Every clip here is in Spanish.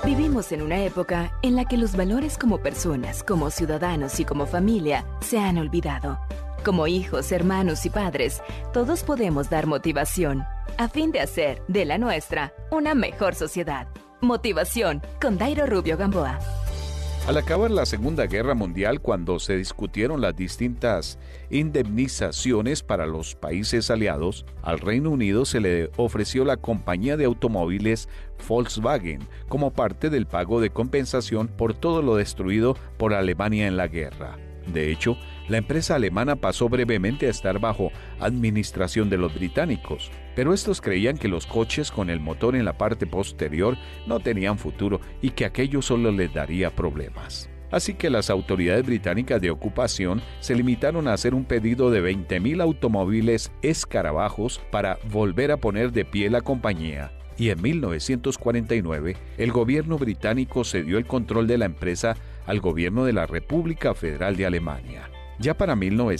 Vivimos en una época en la que los valores como personas, como ciudadanos y como familia se han olvidado. Como hijos, hermanos y padres, todos podemos dar motivación a fin de hacer de la nuestra una mejor sociedad. Motivación con Dairo Rubio Gamboa. Al acabar la Segunda Guerra Mundial, cuando se discutieron las distintas indemnizaciones para los países aliados, al Reino Unido se le ofreció la compañía de automóviles Volkswagen como parte del pago de compensación por todo lo destruido por Alemania en la guerra. De hecho, la empresa alemana pasó brevemente a estar bajo administración de los británicos, pero estos creían que los coches con el motor en la parte posterior no tenían futuro y que aquello solo les daría problemas. Así que las autoridades británicas de ocupación se limitaron a hacer un pedido de 20.000 automóviles escarabajos para volver a poner de pie la compañía. Y en 1949, el gobierno británico cedió el control de la empresa al gobierno de la República Federal de Alemania. Ya para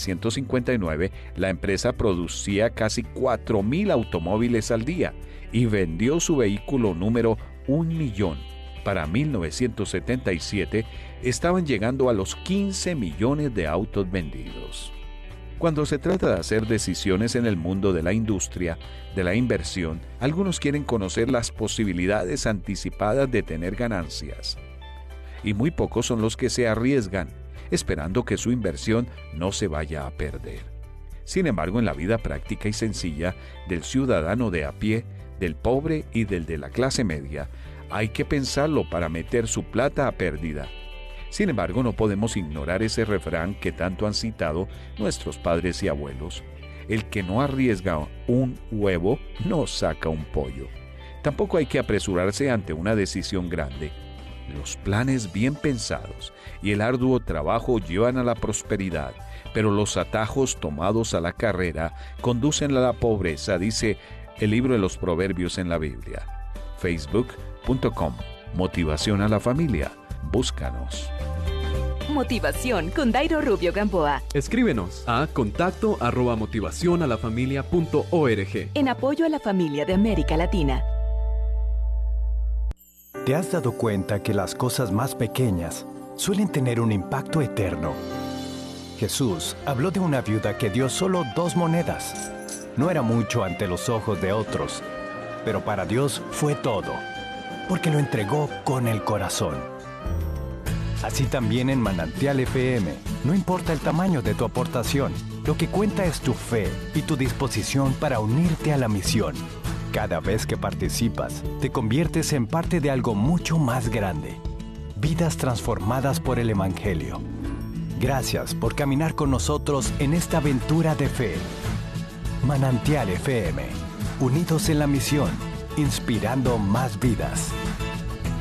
1959, la empresa producía casi 4.000 automóviles al día y vendió su vehículo número 1 millón. Para 1977, estaban llegando a los 15 millones de autos vendidos. Cuando se trata de hacer decisiones en el mundo de la industria, de la inversión, algunos quieren conocer las posibilidades anticipadas de tener ganancias. Y muy pocos son los que se arriesgan, esperando que su inversión no se vaya a perder. Sin embargo, en la vida práctica y sencilla del ciudadano de a pie, del pobre y del de la clase media, hay que pensarlo para meter su plata a pérdida. Sin embargo, no podemos ignorar ese refrán que tanto han citado nuestros padres y abuelos. El que no arriesga un huevo no saca un pollo. Tampoco hay que apresurarse ante una decisión grande. Los planes bien pensados y el arduo trabajo llevan a la prosperidad, pero los atajos tomados a la carrera conducen a la pobreza, dice el libro de los Proverbios en la Biblia. Facebook.com. Motivación a la familia. Búscanos. Motivación con Dairo Rubio Gamboa. Escríbenos a contacto@motivacionalafamilia.org. En apoyo a la familia de América Latina. ¿Te has dado cuenta que las cosas más pequeñas suelen tener un impacto eterno? Jesús habló de una viuda que dio solo 2 monedas. No era mucho ante los ojos de otros, pero para Dios fue todo, porque lo entregó con el corazón. Así también en Manantial FM, no importa el tamaño de tu aportación, lo que cuenta es tu fe y tu disposición para unirte a la misión. Cada vez que participas, te conviertes en parte de algo mucho más grande. Vidas transformadas por el Evangelio. Gracias por caminar con nosotros en esta aventura de fe. Manantial FM, unidos en la misión, inspirando más vidas.